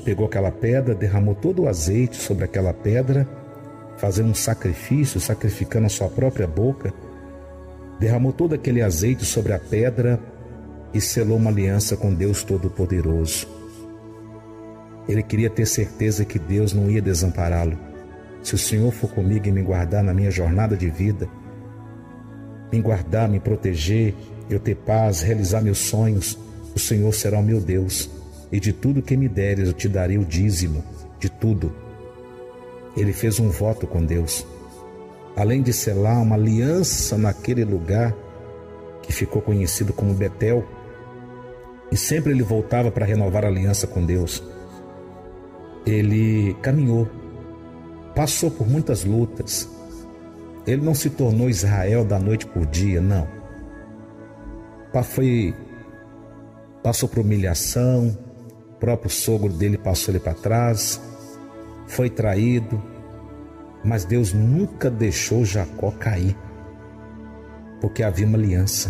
pegou aquela pedra, derramou todo o azeite sobre aquela pedra, fazendo um sacrifício, sacrificando a sua própria boca, derramou todo aquele azeite sobre a pedra e selou uma aliança com Deus Todo-Poderoso. Ele queria ter certeza que Deus não ia desampará-lo. Se o Senhor for comigo e me guardar na minha jornada de vida, me guardar, me proteger, eu ter paz, realizar meus sonhos, o Senhor será o meu Deus, e de tudo que me deres eu te darei o dízimo, de tudo. Ele fez um voto com Deus, além de selar uma aliança naquele lugar que ficou conhecido como Betel, e sempre ele voltava para renovar a aliança com Deus. Ele caminhou, passou por muitas lutas. Ele não se tornou Israel da noite por dia, não. Passou por humilhação, o próprio sogro dele passou ele para trás, foi traído, mas Deus nunca deixou Jacó cair, porque havia uma aliança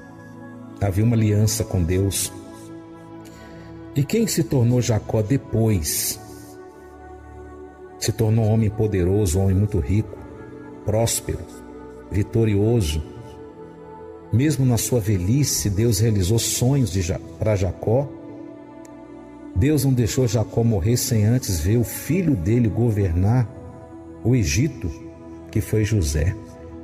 com Deus. E quem se tornou Jacó depois? Se tornou um homem poderoso, um homem muito rico, próspero, vitorioso. Mesmo na sua velhice, Deus realizou sonhos para Jacó. Deus não deixou Jacó morrer sem antes ver o filho dele governar o Egito, que foi José.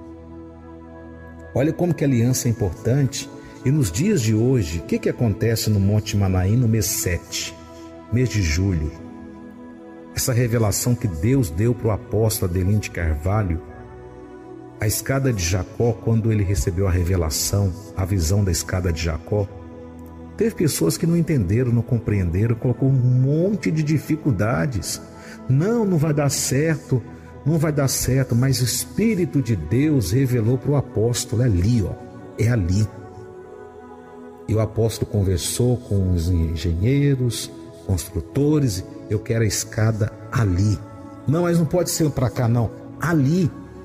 Olha como que a aliança é importante. E nos dias de hoje, o que acontece no Monte Manaim no mês 7, mês de julho? Essa revelação que Deus deu para o apóstolo Adelino de Carvalho, a escada de Jacó, quando ele recebeu a revelação, a visão da escada de Jacó, teve pessoas que não entenderam, não compreenderam, colocou um monte de dificuldades. Não vai dar certo, mas o Espírito de Deus revelou para o apóstolo, é ali. E o apóstolo conversou com os engenheiros, construtores, eu quero a escada ali. Não, mas não pode ser para cá não, ali.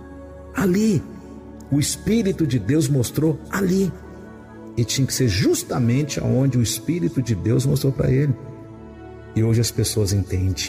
O Espírito de Deus mostrou ali. E tinha que ser justamente aonde o Espírito de Deus mostrou para ele. E hoje as pessoas entendem.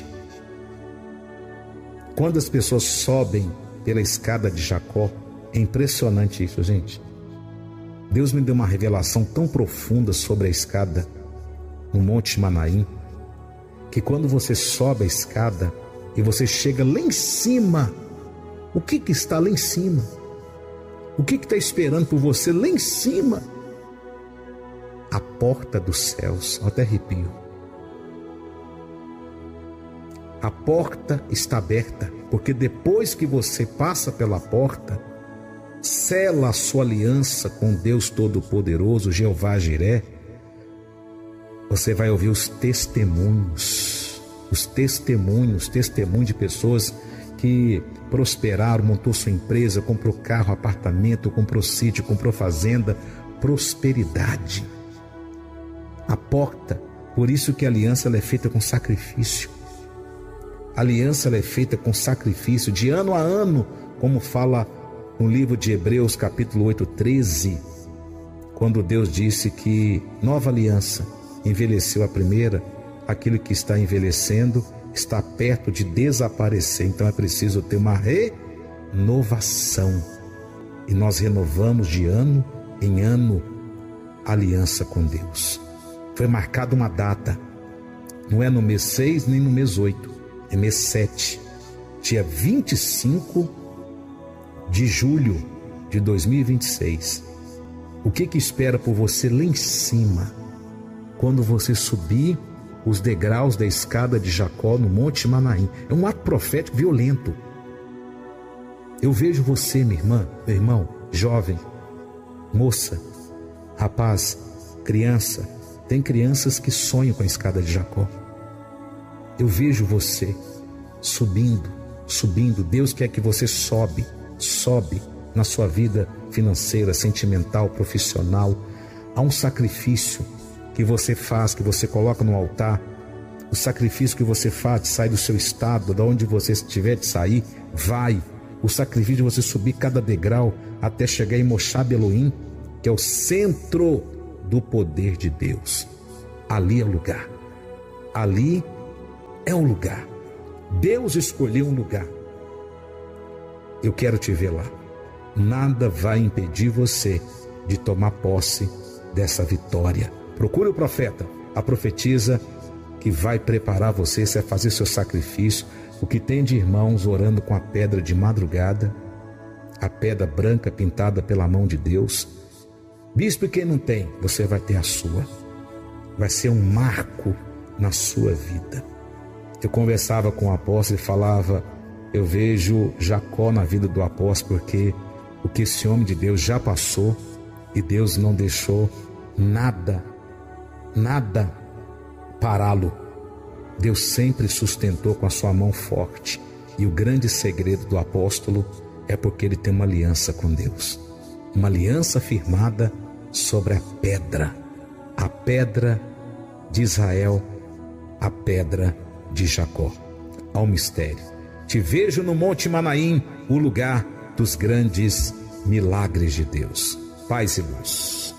Quando as pessoas sobem pela escada de Jacó, é impressionante isso, gente. Deus me deu uma revelação tão profunda sobre a escada no Monte Manaim, que quando você sobe a escada e você chega lá em cima, o que está lá em cima? O que está esperando por você lá em cima? A porta dos céus. Até arrepio. A porta está aberta, porque depois que você passa pela porta, sela a sua aliança com Deus Todo-Poderoso, Jeová Jiré, você vai ouvir os testemunhos de pessoas que prosperaram, montou sua empresa, comprou carro, apartamento, comprou sítio, comprou fazenda, prosperidade. A porta, por isso que a aliança ela é feita com sacrifício. A aliança ela é feita com sacrifício, de ano a ano, como fala no livro de Hebreus, capítulo 8, 13, quando Deus disse que nova aliança envelheceu a primeira, aquilo que está envelhecendo está perto de desaparecer. Então é preciso ter uma renovação. E nós renovamos de ano em ano a aliança com Deus. Foi marcada uma data, não é no mês 6 nem no mês 8, é mês 7, dia 25 de julho de 2026. O que espera por você lá em cima, quando você subir os degraus da escada de Jacó no Monte Manaim? É um ato profético violento. Eu vejo você, minha irmã, meu irmão, jovem, moça, rapaz, criança. Tem crianças que sonham com a escada de Jacó. Eu vejo você subindo. Deus quer que você sobe na sua vida financeira, sentimental, profissional. Há um sacrifício que você faz, que você coloca no altar. O sacrifício que você faz de sair do seu estado, de onde você estiver de sair, vai. O sacrifício de você subir cada degrau até chegar em Moshab Elohim, que é o centro do poder de Deus. Ali é o lugar. Ali é o lugar. Deus escolheu um lugar. Eu quero te ver lá. Nada vai impedir você de tomar posse dessa vitória. Procure o profeta, a profetisa que vai preparar você, você vai fazer seu sacrifício. O que tem de irmãos orando com a pedra de madrugada, a pedra branca pintada pela mão de Deus. Bispo, e quem não tem, você vai ter a sua. Vai ser um marco na sua vida. Eu conversava com o apóstolo e falava, eu vejo Jacó na vida do apóstolo, porque o que esse homem de Deus já passou e Deus não deixou nada pará-lo. Deus sempre sustentou com a sua mão forte. E o grande segredo do apóstolo é porque ele tem uma aliança com Deus. Uma aliança firmada sobre a pedra de Israel, a pedra de Jacó. Ao mistério. Te vejo no Monte Manaim, o lugar dos grandes milagres de Deus. Paz e luz.